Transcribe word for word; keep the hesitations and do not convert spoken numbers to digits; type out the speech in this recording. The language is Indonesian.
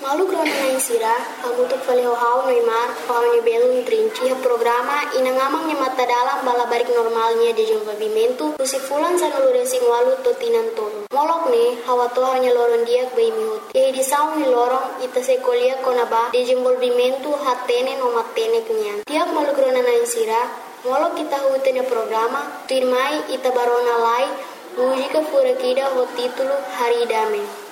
Malu grona na insira, hamutuk fale hau Neymar, hau ni belum trinci ha programa inangamang nya mata dalam bala barik normalnya de desenvolvimento, usi fulan sa nulure sing walu totinan tolo. Molok ne, hawa to hanya loron diak bai mihut. Ye di saung ni lorong ita se kolia konaba de desenvolvimento hatene no matene kunyan. Tiak malu grona na insira, molok kita hutenya programa, tuirmai ita barona lai, mujika fura kida ho titulo hari dame.